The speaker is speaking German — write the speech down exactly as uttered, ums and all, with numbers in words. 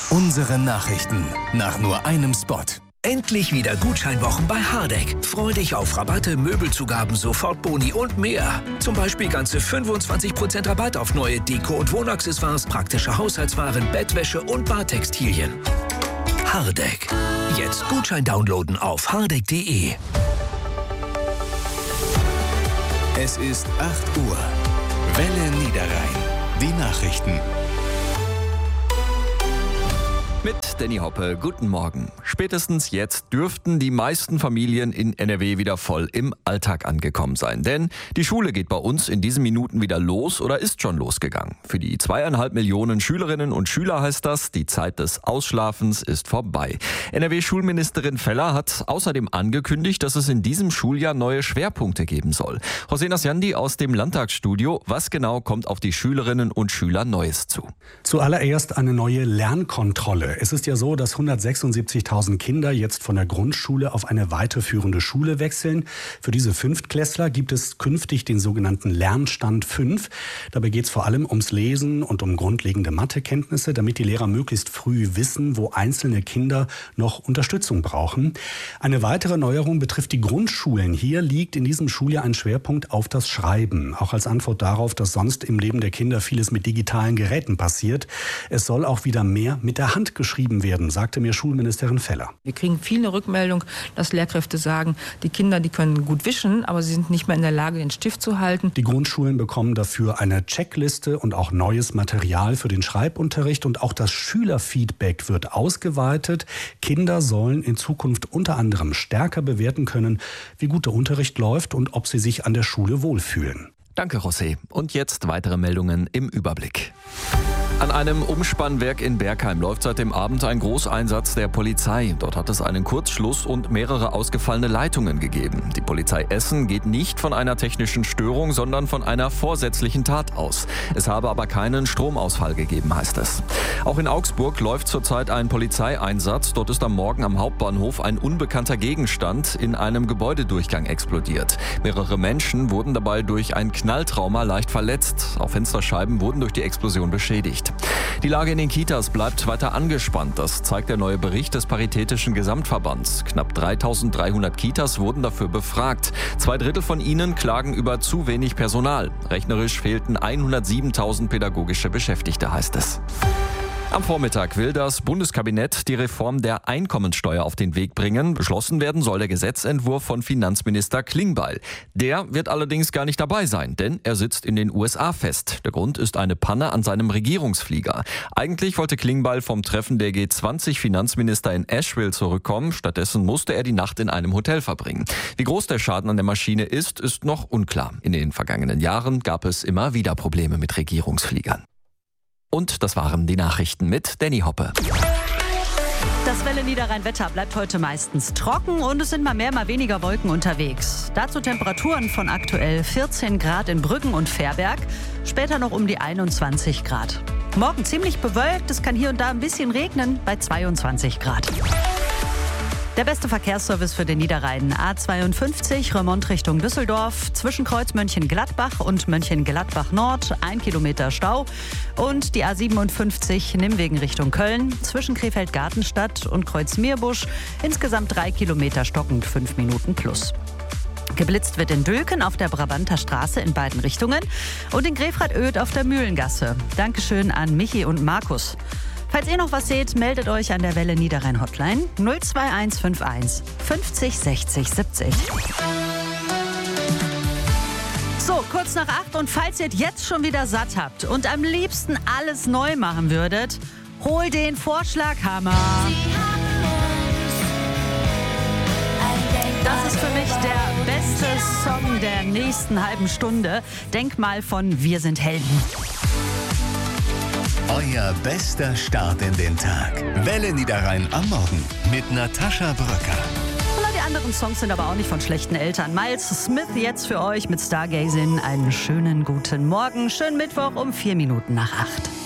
Unsere Nachrichten nach nur einem Spot. Endlich wieder Gutscheinwochen bei Hardegg. Freu dich auf Rabatte, Möbelzugaben, Sofortboni und mehr. Zum Beispiel ganze fünfundzwanzig Prozent Rabatt auf neue Deko- und Wohnaccessoires, praktische Haushaltswaren, Bettwäsche und Badtextilien. Hardegg. Jetzt Gutschein downloaden auf hardegg punkt de. Es ist acht Uhr. Welle Niederrhein. Die Nachrichten. Mit Danny Hoppe, guten Morgen. Spätestens jetzt dürften die meisten Familien in N R W wieder voll im Alltag angekommen sein. Denn die Schule geht bei uns in diesen Minuten wieder los oder ist schon losgegangen. Für die zweieinhalb Millionen Schülerinnen und Schüler heißt das, die Zeit des Ausschlafens ist vorbei. N R W-Schulministerin Feller hat außerdem angekündigt, dass es in diesem Schuljahr neue Schwerpunkte geben soll. José Nasjandi aus dem Landtagsstudio. Was genau kommt auf die Schülerinnen und Schüler Neues zu? Zuallererst eine neue Lernkontrolle. Es ist ja so, dass hundertsechsundsiebzigtausend Kinder jetzt von der Grundschule auf eine weiterführende Schule wechseln. Für diese Fünftklässler gibt es künftig den sogenannten Lernstand fünf. Dabei geht es vor allem ums Lesen und um grundlegende Mathekenntnisse, damit die Lehrer möglichst früh wissen, wo einzelne Kinder noch Unterstützung brauchen. Eine weitere Neuerung betrifft die Grundschulen. Hier liegt in diesem Schuljahr ein Schwerpunkt auf das Schreiben. Auch als Antwort darauf, dass sonst im Leben der Kinder vieles mit digitalen Geräten passiert. Es soll auch wieder mehr mit der Hand geschrieben werden, sagte mir Schulministerin Feller. Wir kriegen viele Rückmeldungen, dass Lehrkräfte sagen, die Kinder, die können gut wischen, aber sie sind nicht mehr in der Lage, den Stift zu halten. Die Grundschulen bekommen dafür eine Checkliste und auch neues Material für den Schreibunterricht. Und auch das Schülerfeedback wird ausgeweitet. Kinder sollen in Zukunft unter anderem stärker bewerten können, wie gut der Unterricht läuft und ob sie sich an der Schule wohlfühlen. Danke, José. Und jetzt weitere Meldungen im Überblick. An einem Umspannwerk in Bergheim läuft seit dem Abend ein Großeinsatz der Polizei. Dort hat es einen Kurzschluss und mehrere ausgefallene Leitungen gegeben. Die Polizei Essen geht nicht von einer technischen Störung, sondern von einer vorsätzlichen Tat aus. Es habe aber keinen Stromausfall gegeben, heißt es. Auch in Augsburg läuft zurzeit ein Polizeieinsatz. Dort ist am Morgen am Hauptbahnhof ein unbekannter Gegenstand in einem Gebäudedurchgang explodiert. Mehrere Menschen wurden dabei durch ein Knalltrauma leicht verletzt. Auch Fensterscheiben wurden durch die Explosion beschädigt. Die Lage in den Kitas bleibt weiter angespannt. Das zeigt der neue Bericht des Paritätischen Gesamtverbands. Knapp dreitausenddreihundert Kitas wurden dafür befragt. Zwei Drittel von ihnen klagen über zu wenig Personal. Rechnerisch fehlten hundertsiebentausend pädagogische Beschäftigte, heißt es. Am Vormittag will das Bundeskabinett die Reform der Einkommensteuer auf den Weg bringen. Beschlossen werden soll der Gesetzentwurf von Finanzminister Klingbeil. Der wird allerdings gar nicht dabei sein, denn er sitzt in den U S A fest. Der Grund ist eine Panne an seinem Regierungsflieger. Eigentlich wollte Klingbeil vom Treffen der G zwanzig Finanzminister in Asheville zurückkommen. Stattdessen musste er die Nacht in einem Hotel verbringen. Wie groß der Schaden an der Maschine ist, ist noch unklar. In den vergangenen Jahren gab es immer wieder Probleme mit Regierungsfliegern. Und das waren die Nachrichten mit Danny Hoppe. Das Welle Niederrhein-Wetter bleibt heute meistens trocken und es sind mal mehr, mal weniger Wolken unterwegs. Dazu Temperaturen von aktuell vierzehn Grad in Brüggen und Verberg, später noch um die einundzwanzig Grad. Morgen ziemlich bewölkt, es kann hier und da ein bisschen regnen bei zweiundzwanzig Grad. Der beste Verkehrsservice für den Niederrhein. A zweiundfünfzig, Remont Richtung Düsseldorf, zwischen Kreuz Mönchengladbach und Mönchengladbach Nord, ein Kilometer Stau. Und die A siebenundfünfzig, Nimwegen Richtung Köln, zwischen Krefeld-Gartenstadt und Kreuz Meerbusch, insgesamt drei Kilometer stockend, fünf Minuten plus. Geblitzt wird in Dülken auf der Brabanter Straße in beiden Richtungen und in Grefrath-Oedt auf der Mühlengasse. Dankeschön an Michi und Markus. Falls ihr noch was seht, meldet euch an der Welle Niederrhein Hotline null zwei eins fünf eins fünfzig sechzig siebzig. So, kurz nach acht und falls ihr jetzt schon wieder satt habt und am liebsten alles neu machen würdet, hol den Vorschlaghammer. Das ist für mich der beste Song der nächsten halben Stunde. Denkmal von Wir sind Helden. Euer bester Start in den Tag. Welle Niederrhein am Morgen mit Natascha Bröcker. Und die anderen Songs sind aber auch nicht von schlechten Eltern. Miles Smith jetzt für euch mit Stargazing. Einen schönen guten Morgen. Schönen Mittwoch um vier Minuten nach acht.